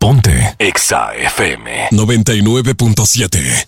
Ponte Exa FM 99.7.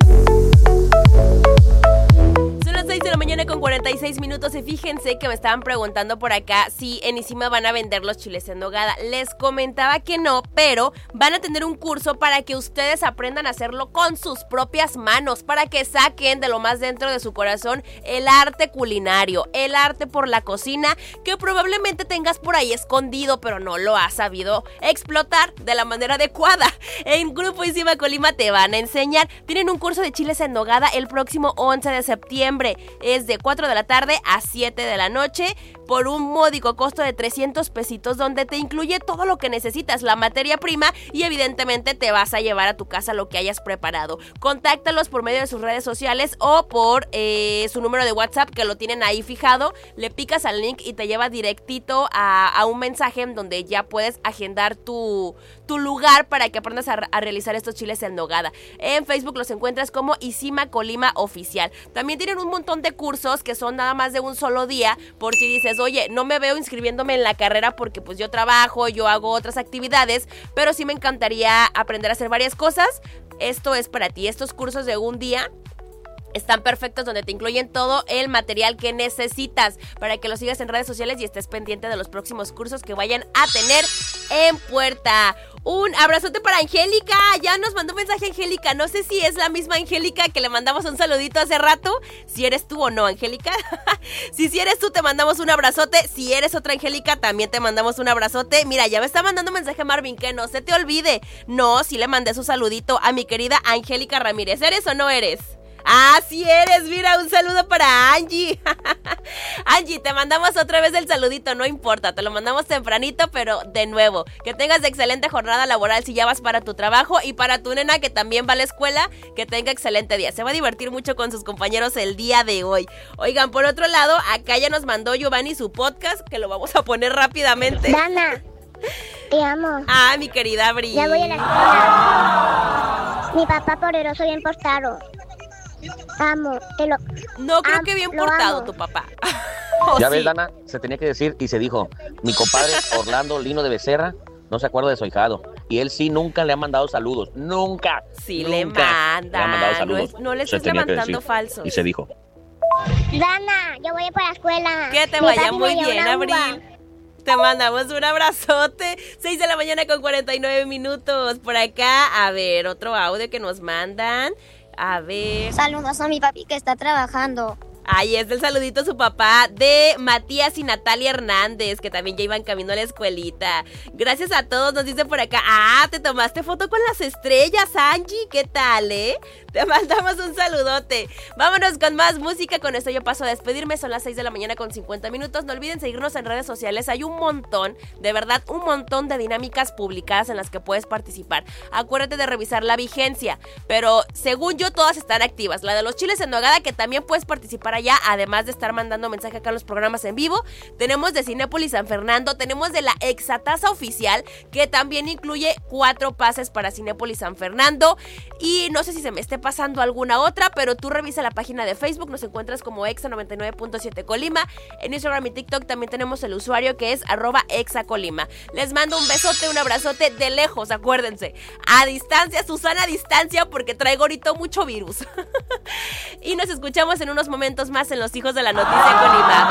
Son las 6 de la mañana con 46 minutos y fíjense que me estaban preguntando por acá si en Isima van a vender los chiles en nogada. Les comentaba que no, pero van a tener un curso para que ustedes aprendan a hacerlo con sus propias manos, para que saquen de lo más dentro de su corazón el arte culinario, el arte por la cocina que probablemente tengas por ahí escondido, pero no lo has sabido explotar de la manera adecuada. En Grupo Isima Colima te van a enseñar. Tienen un curso de chiles en nogada el próximo 11 de septiembre. Es de 4 de la tarde a 7 de la noche por un módico costo de 300 pesitos, donde te incluye todo lo que necesitas, la materia prima, y evidentemente te vas a llevar a tu casa lo que hayas preparado. Contáctalos por medio de sus redes sociales o por su número de WhatsApp, que lo tienen ahí fijado. Le picas al link y te lleva directito a un mensaje en donde ya puedes agendar tu lugar para que aprendas a realizar estos chiles en nogada. En Facebook los encuentras como Isima Colima Oficial. También tienen un montón de cursos que son nada más de un solo día, por si dices, oye, no me veo inscribiéndome en la carrera porque pues yo trabajo, yo hago otras actividades, pero sí me encantaría aprender a hacer varias cosas. Esto es para ti. Estos cursos de un día están perfectos, donde te incluyen todo el material que necesitas para que lo sigas en redes sociales y estés pendiente de los próximos cursos que vayan a tener en puerta. Un abrazote para Angélica. Ya nos mandó un mensaje Angélica. No sé si es la misma Angélica que le mandamos un saludito hace rato. Si eres tú o no, Angélica. Si eres tú, te mandamos un abrazote. Si eres otra Angélica, también te mandamos un abrazote. Mira, ya me está mandando un mensaje Marvin, que no se te olvide. No, sí le mandé su saludito a mi querida Angélica Ramírez. ¿Eres o no eres? ¡Ah, sí eres! Mira, un saludo para Angie. Angie, te mandamos otra vez el saludito, no importa, te lo mandamos tempranito, pero de nuevo, que tengas excelente jornada laboral si ya vas para tu trabajo, y para tu nena que también va a la escuela, que tenga excelente día. Se va a divertir mucho con sus compañeros el día de hoy. Oigan, por otro lado, acá ya nos mandó Giovanni su podcast, que lo vamos a poner rápidamente. Dana, te amo. Ah, mi querida Bri. Ya voy a la escuela. Mi papá poderoso bien portado. Amo, No creo que bien portado tu papá. Ya ves, Dana, se tenía que decir y se dijo. Mi compadre Orlando Lino de Becerra no se acuerda de su ahijado, y él sí nunca le ha mandado saludos. ¡Nunca! Sí, nunca le manda. Le ha mandado saludos. No le estés levantando falsos. Y se dijo. Dana, yo voy para la escuela. Que te vaya muy bien, Abril. Te mandamos un abrazote. 6 de la mañana con 49 minutos. Por acá, a ver, otro audio que nos mandan. A ver. Saludos a mi papi que está trabajando. Ahí es el saludito a su papá de Matías y Natalia Hernández, que también ya iban camino a la escuelita. Gracias a todos, nos dice por acá. Ah, te tomaste foto con las estrellas, Angie. ¿Qué tal, Te mandamos un saludote. Vámonos con más música. Con esto yo paso a despedirme. Son las 6 de la mañana con 50 minutos. No olviden seguirnos en redes sociales. Hay un montón, de verdad, un montón de dinámicas publicadas en las que puedes participar. Acuérdate de revisar la vigencia. Pero según yo, todas están activas. La de los chiles en nogada, que también puedes participar allá, además de estar mandando mensaje acá en los programas en vivo. Tenemos de Cinépolis San Fernando, tenemos de la Exatasa Oficial, que también incluye 4 pases para Cinépolis San Fernando, y no sé si se me esté pasando alguna otra, pero tú revisa la página de Facebook, nos encuentras como Exa 99.7 Colima. En Instagram y TikTok también tenemos el usuario que es @exacolima. Les mando un besote, un abrazote de lejos, acuérdense, a distancia, Susana a distancia, porque traigo ahorita mucho virus. Y nos escuchamos en unos momentos más en Los Hijos de la Noticia Colima.